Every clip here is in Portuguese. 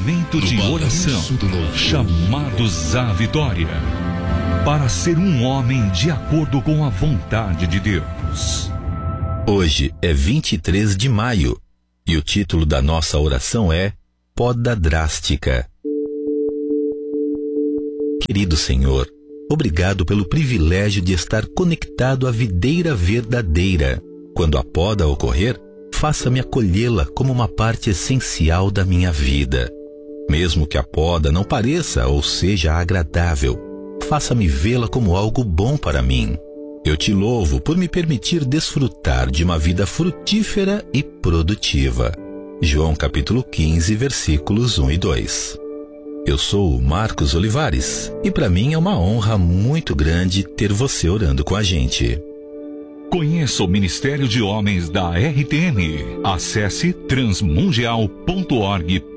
momento de oração, chamados à vitória, para ser um homem de acordo com a vontade de Deus. Hoje é 23 de maio e o título da nossa oração é Poda Drástica. Querido Senhor, obrigado pelo privilégio de estar conectado à videira verdadeira. Quando a poda ocorrer, faça-me acolhê-la como uma parte essencial da minha vida. Mesmo que a poda não pareça ou seja agradável, faça-me vê-la como algo bom para mim. Eu te louvo por me permitir desfrutar de uma vida frutífera e produtiva. João capítulo 15, versículos 1 e 2. Eu sou o Marcos Olivares e para mim é uma honra muito grande ter você orando com a gente. Conheça o Ministério de Homens da RTM. Acesse transmundial.org.br.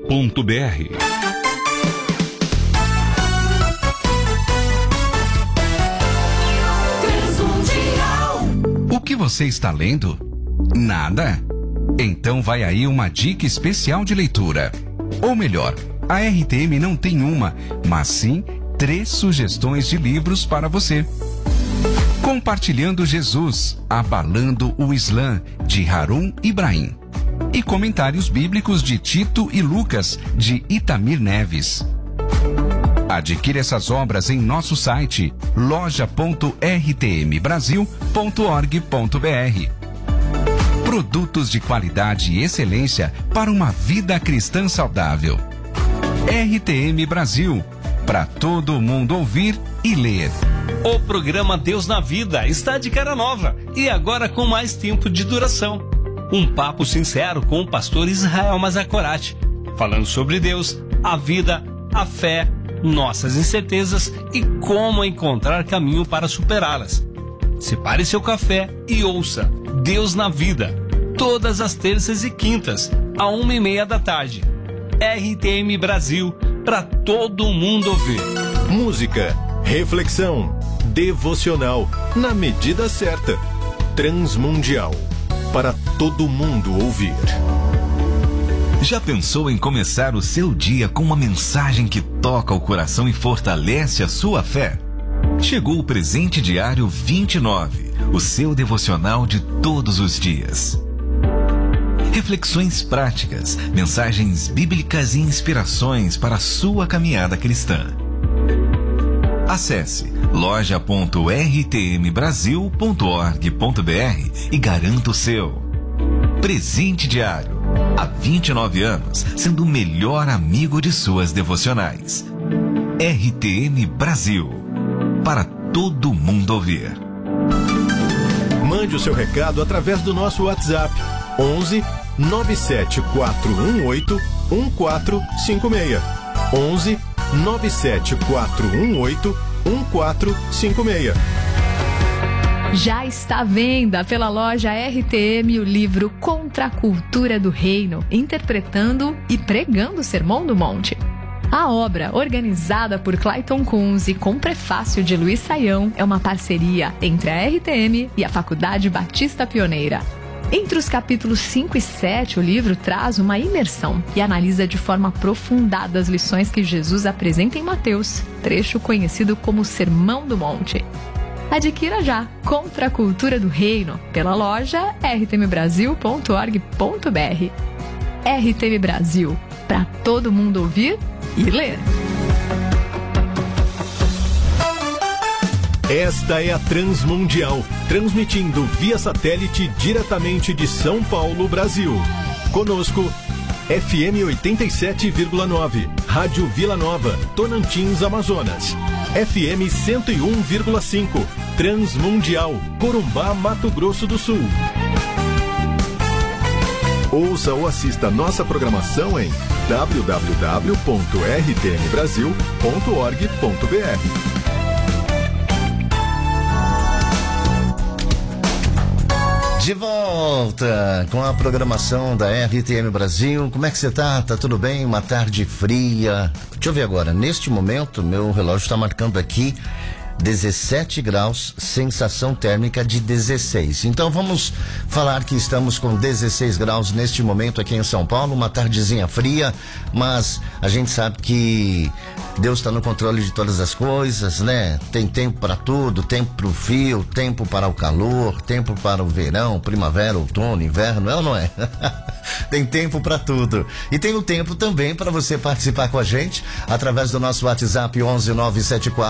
O que você está lendo? Nada? Então vai aí uma dica especial de leitura. Ou melhor, a RTM não tem uma, mas sim 3 sugestões de livros para você. Compartilhando Jesus, Abalando o Islã, de Harun Ibrahim. E Comentários Bíblicos de Tito e Lucas, de Itamir Neves. Adquire essas obras em nosso site loja.rtmbrasil.org.br. Produtos de qualidade e excelência para uma vida cristã saudável. RTM Brasil, para todo mundo ouvir e ler. O programa Deus na Vida está de cara nova e agora com mais tempo de duração. Um papo sincero com o pastor Israel Mazakorati, falando sobre Deus, a vida, a fé, nossas incertezas e como encontrar caminho para superá-las. Separe seu café e ouça Deus na Vida, todas as terças e quintas, à 1:30 da tarde. RTM Brasil, para todo mundo ouvir. Música, reflexão, devocional, na medida certa. Transmundial, para todo mundo ouvir. Já pensou em começar o seu dia com uma mensagem que toca o coração e fortalece a sua fé? Chegou o Presente Diário 29, o seu devocional de todos os dias. Reflexões práticas, mensagens bíblicas e inspirações para a sua caminhada cristã. Acesse loja.rtmbrasil.org.br e garanta o seu. Presente Diário, há 29 anos, sendo o melhor amigo de suas devocionais. RTM Brasil, para todo mundo ouvir. Mande o seu recado através do nosso WhatsApp 11 97418 1456. 11 97418 1456. Já está à venda pela loja RTM o livro Contra a Cultura do Reino, interpretando e pregando o Sermão do Monte. A obra, organizada por Clayton Kunz e com prefácio de Luiz Saião, é uma parceria entre a RTM e a Faculdade Batista Pioneira. Entre os capítulos 5 e 7, o livro traz uma imersão e analisa de forma aprofundada as lições que Jesus apresenta em Mateus, trecho conhecido como Sermão do Monte. Adquira já Contra a Cultura do Reino pela loja rtmbrasil.org.br. RTM Brasil, para todo mundo ouvir e ler. Esta é a Transmundial, transmitindo via satélite diretamente de São Paulo, Brasil. Conosco, FM 87,9, Rádio Vila Nova, Tocantins, Amazonas. FM 101,5, Transmundial, Corumbá, Mato Grosso do Sul. Ouça ou assista nossa programação em www.rtmbrasil.org.br. De volta com a programação da RTM Brasil. Como é que você tá? Tá tudo bem? Uma tarde fria. Deixa eu ver agora. Neste momento, meu relógio está marcando aqui 17 graus, sensação térmica de 16. Então vamos falar que estamos com 16 graus neste momento aqui em São Paulo, uma tardezinha fria, mas a gente sabe que Deus está no controle de todas as coisas, né? Tem tempo para tudo, tempo para o frio, tempo para o calor, tempo para o verão, primavera, outono, inverno, é ou não é? Tem tempo para tudo. E tem o tempo também para você participar com a gente através do nosso WhatsApp 11 974